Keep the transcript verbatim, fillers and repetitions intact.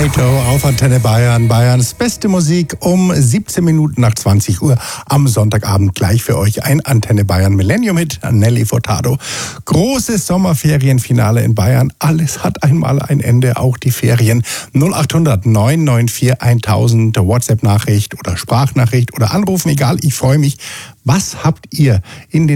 Tornado auf Antenne Bayern. Bayerns beste Musik um siebzehn Minuten nach zwanzig Uhr am Sonntagabend gleich für euch ein Antenne Bayern Millennium Hit, Nelly Furtado. Großes Sommerferienfinale in Bayern. Alles hat einmal ein Ende, auch die Ferien. null acht hundert neun neun vier tausend, WhatsApp-Nachricht oder Sprachnachricht oder Anrufen, egal, ich freue mich. Was habt ihr in den